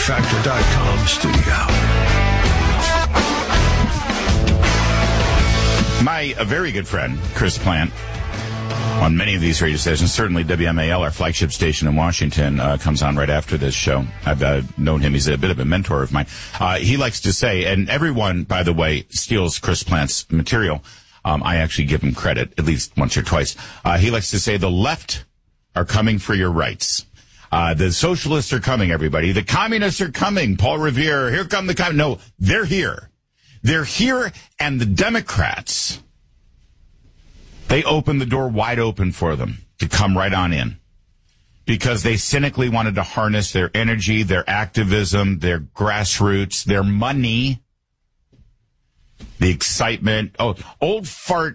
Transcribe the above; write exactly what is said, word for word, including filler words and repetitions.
factor dot com studio. My a very good friend, Chris Plant, on many of these radio stations, certainly W M A L, our flagship station in Washington, uh, comes on right after this show. I've uh, known him. He's a bit of a mentor of mine. Uh, he likes to say, and everyone, by the way, steals Chris Plant's material. Um, I actually give him credit at least once or twice. Uh, he likes to say the left are coming for your rights. Uh, the socialists are coming, everybody. The communists are coming. Paul Revere, here come the communists. No, they're here. They're here, and the Democrats, they opened the door wide open for them to come right on in because they cynically wanted to harness their energy, their activism, their grassroots, their money, the excitement. Oh, old fart